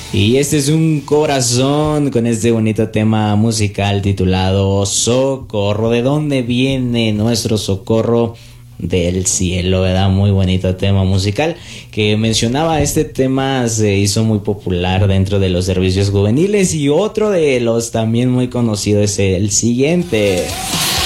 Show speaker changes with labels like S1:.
S1: Y este es un corazón con este bonito tema musical titulado Socorro. ¿De dónde viene nuestro socorro? Del cielo, ¿verdad? Muy bonito tema musical que mencionaba. Este tema se hizo muy popular dentro de los servicios juveniles, y otro de los también muy conocidos es el siguiente.